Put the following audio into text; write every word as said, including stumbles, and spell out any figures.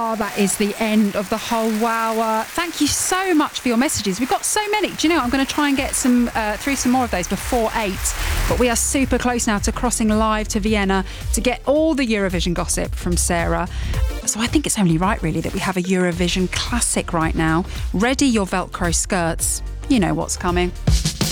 Oh, that is the end of the whole wow. Thank you so much for your messages. We've got so many. Do you know, I'm going to try and get some uh, through some more of those before eight. But we are super close now to crossing live to Vienna to get all the Eurovision gossip from Sarah. So I think it's only right, really, that we have a Eurovision classic right now. Ready your Velcro skirts. You know what's coming.